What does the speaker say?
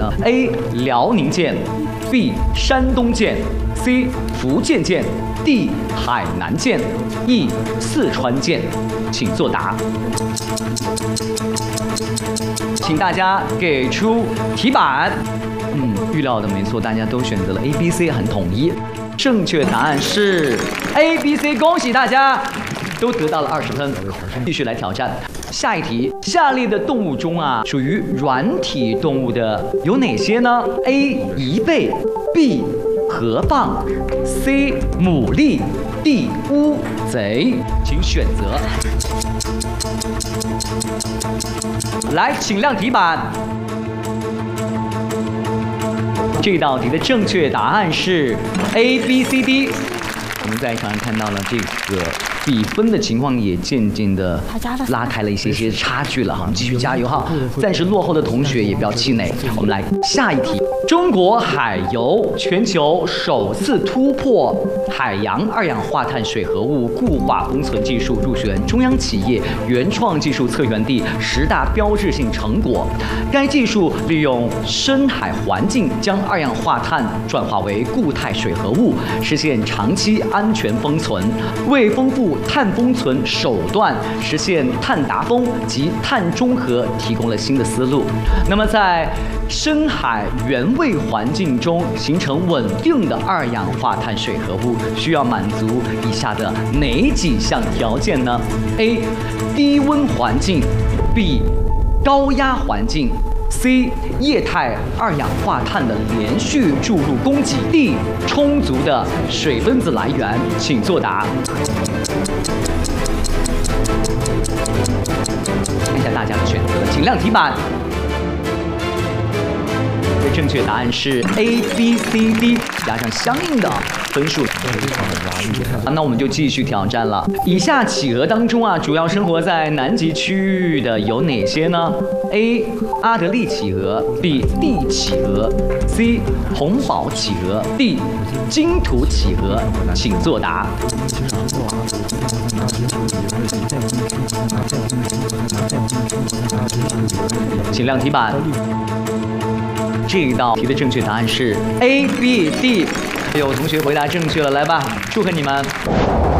呢 ？A. 辽宁舰 ，B. 山东舰 ，C. 福建舰 ，D. 海南舰 ，E. 四川舰，请作答。请大家给出题板。预料的没错，大家都选择了 A、B、C， 很统一。正确答案是 A、B、C， 恭喜大家都得到了20分。继续来挑战下一题，下列的动物中啊，属于软体动物的有哪些呢 ？A. 贻贝 ，B. 河蚌 ，C. 牡蛎 ，D. 乌贼，请选择。来，请亮题板。这道题的正确答案是 A、B、C、D。我们在场上看到了这个比分的情况也渐渐的拉开了一些差距了哈，我们继续加油哈！暂时落后的同学也不要气馁。我们来下一题：中国海油全球首次突破海洋二氧化碳水合物固化封存技术，入选中央企业原创技术策源地10大标志性成果。该技术利用深海环境将二氧化碳转化为固态水合物，实现长期安全封存，为丰富碳封存手段，实现碳达峰及碳中和提供了新的思路。那么在深海原味环境中形成稳定的二氧化碳水合物，需要满足以下的哪几项条件呢 ？A. 低温环境 B. 高压环境 C. 液态二氧化碳的连续注入供给 D. 充足的水分子来源，请作答。看一下大家的选择，请亮题板。正确答案是 A、B、C、D， 加上相应的分数。那我们就继续挑战了。以下企鹅当中啊，主要生活在南极区域的有哪些呢 ？A. 阿德利企鹅 B. 地企鹅 C. 红宝企鹅 D. 金土企鹅，请作答。请亮题板。这一道题的正确答案是 A、B、D。有同学回答正确了，来吧，祝贺你们！